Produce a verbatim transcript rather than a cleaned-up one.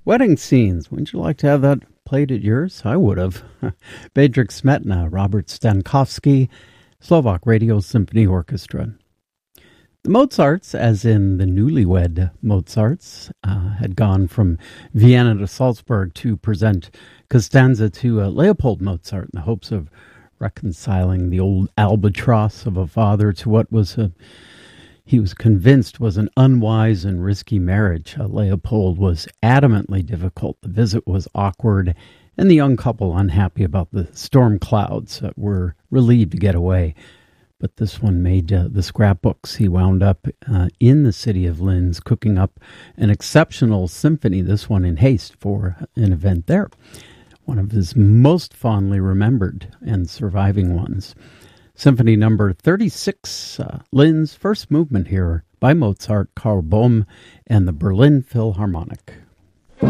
Wedding scenes. Wouldn't you like to have that played at yours? I would have. Bedřich Smetana, Robert Stankovsky, Slovak Radio Symphony Orchestra. The Mozarts, as in the newlywed Mozarts, uh, had gone from Vienna to Salzburg to present Costanza to uh, Leopold Mozart in the hopes of reconciling the old albatross of a father to what was a he was convinced was an unwise and risky marriage. Uh, Leopold was adamantly difficult. The visit was awkward, and the young couple unhappy about the storm clouds that were relieved to get away. But this one made uh, the scrapbooks. He wound up uh, in the city of Linz cooking up an exceptional symphony, this one in haste, for an event there. One of his most fondly remembered and surviving ones. Symphony number thirty-six, uh, Linz, first movement here by Mozart, Karl Böhm, and the Berlin Philharmonic.